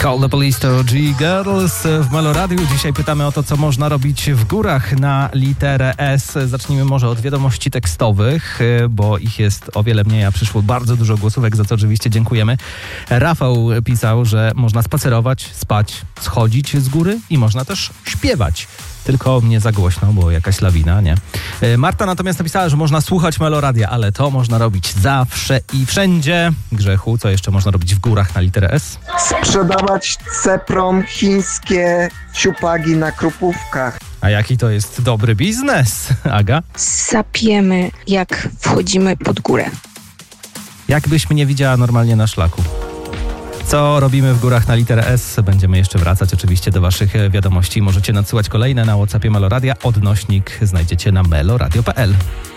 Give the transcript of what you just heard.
Call the Police to G-Girls w Melo Radiu. Dzisiaj pytamy o to, co można robić w górach na literę S. Zacznijmy może od wiadomości tekstowych, bo ich jest o wiele mniej, a przyszło bardzo dużo głosówek, za co oczywiście dziękujemy. Rafał pisał, że można spacerować, spać, schodzić z góry i można też śpiewać. Tylko nie za głośno, bo jakaś lawina, nie? Marta natomiast napisała, że można słuchać Melo Radia, ale to można robić zawsze i wszędzie. Grzechu, co jeszcze można robić w górach na literę S? Sprzedawać ceprom chińskie ciupagi na krupówkach. A jaki to jest dobry biznes, Aga? Sapiemy, jak wchodzimy pod górę. Jakbyś mnie widziała normalnie na szlaku. Co robimy w górach na literę S? Będziemy jeszcze wracać oczywiście do waszych wiadomości. Możecie nadsyłać kolejne na WhatsAppie Melo Radia. Odnośnik znajdziecie na meloradio.pl.